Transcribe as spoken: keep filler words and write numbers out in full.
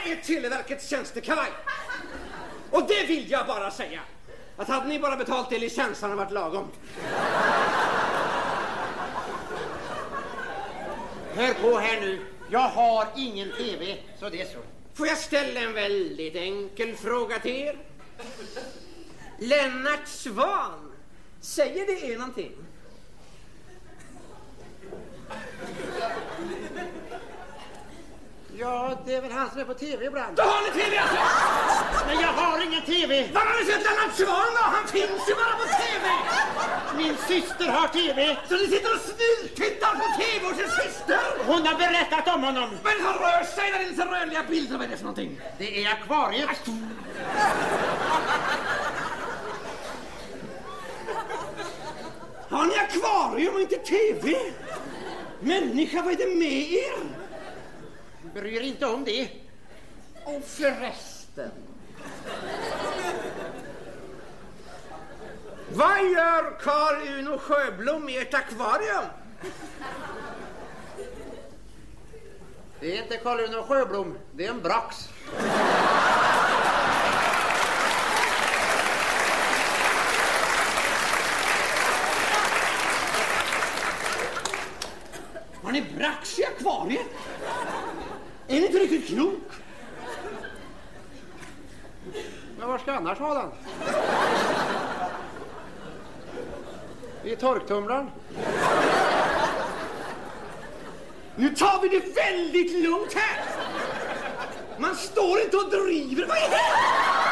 är Televerkets tjänstekavaj. Och det vill jag bara säga. Att hade ni bara betalt det licens hade varit lagom. Hör på här nu. Jag har ingen tv, så det är så. Får jag ställa en väldigt enkel fråga till er? Lennart Svan, säger det er någonting? Ja, det är väl han som är på tv ibland. Då har ni tv alltså! Men jag har ingen tv. Var har ni sett Lennart Svan då? Han finns ju bara på tv! Min syster har tv. Så ni sitter och snyltittar på tv hos sin syster? Hon har berättat om honom. Men han rör sig där i så rörliga bilder. Vad är det för någonting? Det är akvariet. Har ni akvarium och inte tv? Människa, vad är det med er? Bryr inte om det. Och förresten. Vad gör Carl Uno Sjöblom i ert akvarium? Det är inte Carl Uno Sjöblom, det är en brax. Har ni brax i akvariet? Är ni inte riktigt klok? Men var ska annars ha den? I torktumlaren. Nu tar vi det väldigt lugnt här. Man står inte och driver. Vad är det?